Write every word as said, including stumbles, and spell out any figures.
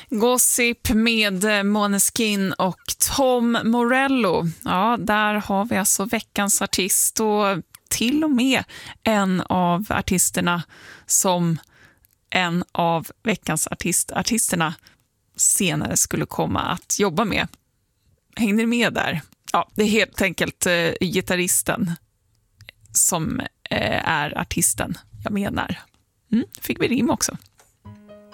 Gossip med Måneskin och Tom Morello. Ja, där har vi alltså veckans artist och till och med en av artisterna som en av veckans artist, artisterna senare skulle komma att jobba med. Hängde ni med där? Ja, det är helt enkelt eh, gitarristen som eh, är artisten jag menar. Mm, fick vi rim också.